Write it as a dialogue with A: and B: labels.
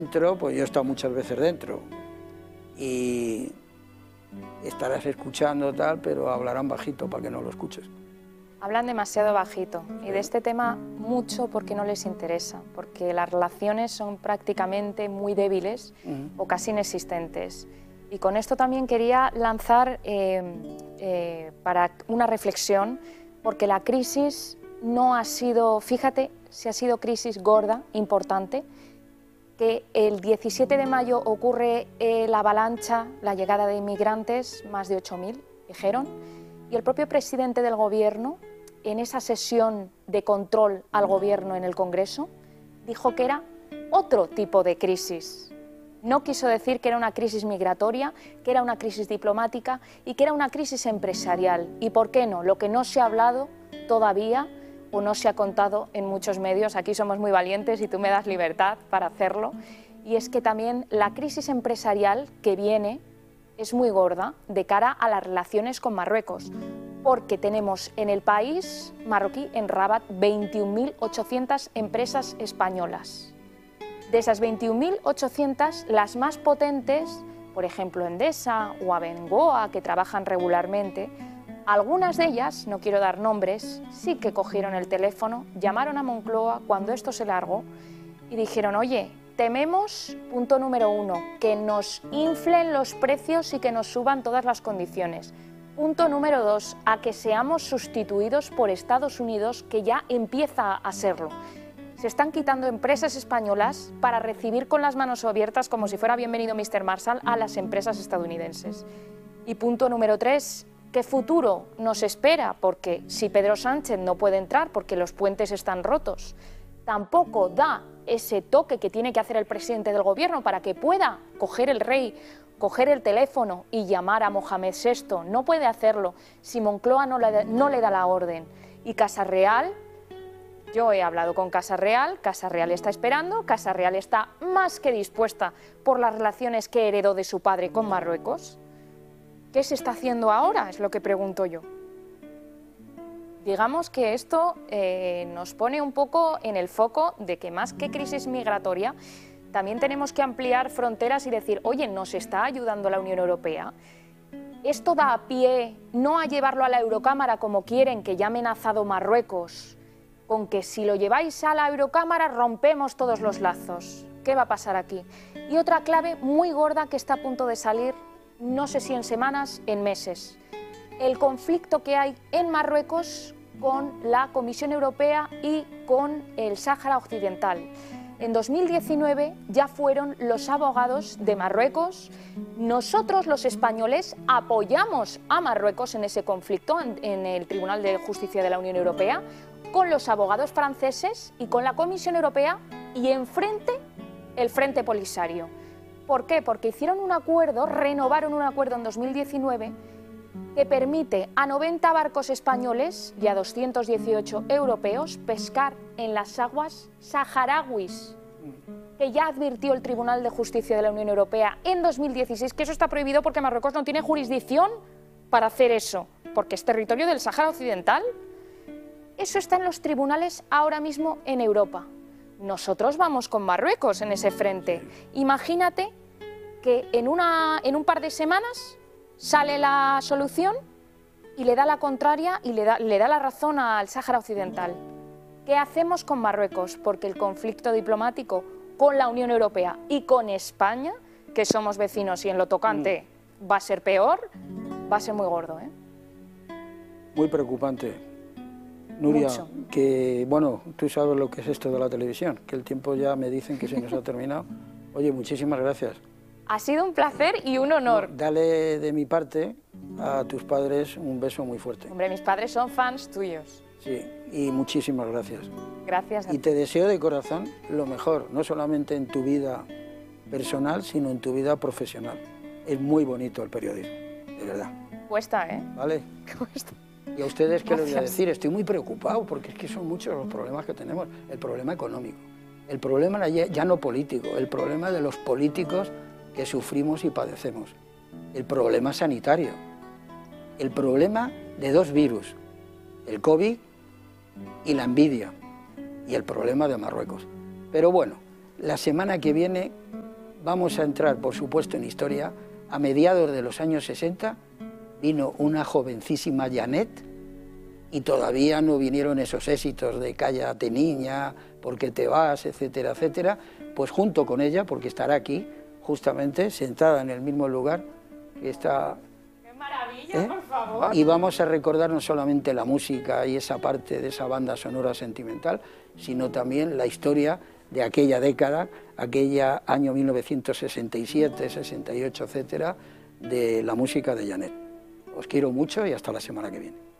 A: Dentro, pues yo he estado muchas veces dentro y estarás escuchando tal, pero hablarán bajito para que no lo escuches.
B: Hablan demasiado bajito y de este tema mucho porque no les interesa, porque las relaciones son prácticamente muy débiles o casi inexistentes. Y con esto también quería lanzar para una reflexión, porque la crisis no ha sido, fíjate, si ha sido crisis gorda, importante, que el 17 de mayo ocurre la avalancha, la llegada de inmigrantes, más de 8.000, dijeron, y el propio presidente del Gobierno, en esa sesión de control al Gobierno en el Congreso, dijo que era otro tipo de crisis. No quiso decir que era una crisis migratoria, que era una crisis diplomática y que era una crisis empresarial. ¿Y por qué no? Lo que no se ha hablado todavía o no se ha contado en muchos medios, aquí somos muy valientes y tú me das libertad para hacerlo, y es que también la crisis empresarial que viene es muy gorda de cara a las relaciones con Marruecos, porque tenemos en el país marroquí, en Rabat, 21.800 empresas españolas. De esas 21.800, las más potentes, por ejemplo Endesa o Abengoa, que trabajan regularmente, algunas de ellas, no quiero dar nombres, sí que cogieron el teléfono, llamaron a Moncloa cuando esto se largó y dijeron, oye, tememos, punto número 1, que nos inflen los precios y que nos suban todas las condiciones. Punto número 2, a que seamos sustituidos por Estados Unidos, que ya empieza a serlo. Se están quitando empresas españolas para recibir con las manos abiertas, como si fuera bienvenido Mr. Marshall, a las empresas estadounidenses. Y punto número 3, ¿qué futuro nos espera? Porque si Pedro Sánchez no puede entrar porque los puentes están rotos, tampoco da ese toque que tiene que hacer el presidente del Gobierno para que pueda coger el rey, coger el teléfono y llamar a Mohamed VI. No puede hacerlo si Moncloa no le da la orden. Y Casa Real, yo he hablado con Casa Real está esperando, Casa Real está más que dispuesta por las relaciones que heredó de su padre con Marruecos. ¿Qué se está haciendo ahora? Es lo que pregunto yo. Digamos que esto nos pone un poco en el foco de que más que crisis migratoria, también tenemos que ampliar fronteras y decir, oye, ¿nos está ayudando la Unión Europea? Esto da a pie no a llevarlo a la Eurocámara como quieren, que ya ha amenazado Marruecos, con que si lo lleváis a la Eurocámara rompemos todos los lazos. ¿Qué va a pasar aquí? Y otra clave muy gorda que está a punto de salir, no sé si en semanas, en meses. El conflicto que hay en Marruecos con la Comisión Europea y con el Sáhara Occidental. En 2019 ya fueron los abogados de Marruecos. Nosotros, los españoles, apoyamos a Marruecos en ese conflicto en el Tribunal de Justicia de la Unión Europea, con los abogados franceses y con la Comisión Europea y enfrente el Frente Polisario. ¿Por qué? Porque hicieron un acuerdo, renovaron un acuerdo en 2019 que permite a 90 barcos españoles y a 218 europeos pescar en las aguas saharauis, que ya advirtió el Tribunal de Justicia de la Unión Europea en 2016 que eso está prohibido porque Marruecos no tiene jurisdicción para hacer eso, porque es territorio del Sáhara Occidental. Eso está en los tribunales ahora mismo en Europa. Nosotros vamos con Marruecos en ese frente. Imagínate que en un par de semanas sale la solución y le da la contraria y le da la razón al Sáhara Occidental. ¿Qué hacemos con Marruecos? Porque el conflicto diplomático con la Unión Europea y con España, que somos vecinos y en lo tocante va a ser peor, va a ser muy gordo, ¿eh?
A: Muy preocupante. Nuria,
B: Mucho.
A: que bueno, tú sabes lo que es esto de la televisión, que el tiempo ya me dicen que se nos ha terminado. Oye, muchísimas gracias.
B: Ha sido un placer y un honor.
A: Dale de mi parte a tus padres un beso muy fuerte.
B: Hombre, mis padres son fans tuyos.
A: Sí, y muchísimas gracias.
B: Gracias a
A: Y
B: ti.
A: te deseo de corazón lo mejor, no solamente en tu vida personal, sino en tu vida profesional. Es muy bonito el periodismo, de verdad.
B: Cuesta, ¿eh?
A: ¿Vale?
B: Cuesta.
A: Y a ustedes, ¿qué les voy a
B: Gracias.
A: decir? Estoy muy preocupado porque es que son muchos los problemas que tenemos. El problema económico, el problema ya no político, el problema de los políticos que sufrimos y padecemos, el problema sanitario, el problema de dos virus, el COVID y la envidia, y el problema de Marruecos. Pero bueno, La semana que viene vamos a entrar, por supuesto, en historia. A mediados de los años 60 vino una jovencísima Janet y todavía no vinieron esos éxitos de Cállate niña, ¿por qué te vas?, etcétera, etcétera. Pues junto con ella, porque estará aquí, justamente, sentada en el mismo lugar que está...
B: ¡Qué maravilla, por favor!
A: Y vamos a recordar no solamente la música y esa parte de esa banda sonora sentimental, sino también la historia de aquella década, aquella año 1967, 68, etcétera, de la música de Janet. Os quiero mucho y hasta la semana que viene.